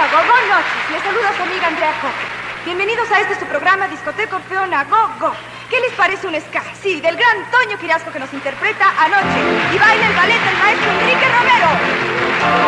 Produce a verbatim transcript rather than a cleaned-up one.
buenas noches. Les saluda su amiga Andrea Coque. Bienvenidos a este su programa Discoteca Orfeona Go Go. ¿Qué les parece un ska? Sí, del gran Toño Quirasco que nos interpreta Anoche. Y baila el ballet del maestro Enrique Romero.